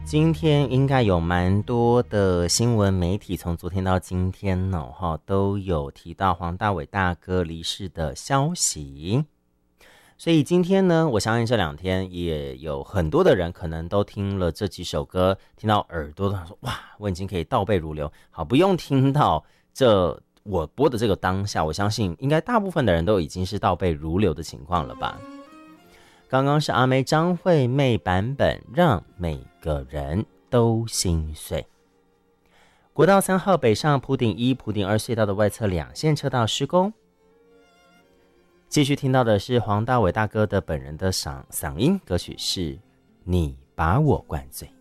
今天应该有蛮多的新闻媒体从昨天到今天都有提到黄大炜大哥离世的消息。所以今天呢，我相信这2天也有很多的人可能都听了这几首歌，听到耳朵都想说哇，我已经可以倒背如流。好，不用听到我播的这个当下，我相信应该大部分的人都已经是倒背如流的情况了吧。刚刚是阿妹张惠妹版本，让每个人都心碎。国道3号北上埔顶1、埔顶2隧道的外侧2线车道施工。继续听到的是黄大炜大哥的本人的嗓音，歌曲是《你把我灌醉》。